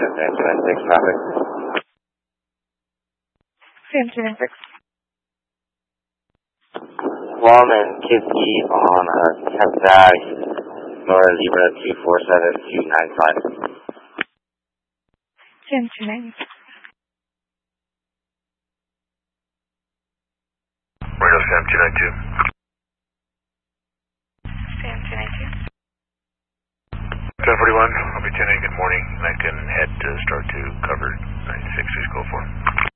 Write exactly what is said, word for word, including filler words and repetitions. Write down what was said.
Sam two nine six traffic. Sam two nine six. Guam and Kizki on uh, Kazag, Nora Libra two four seven two nine five. Sam two nine six. Radio Sam two nine two. Sam two nine two. ten forty-one, I'll be tuning. Good morning, and I can head to start to cover nine six six go four.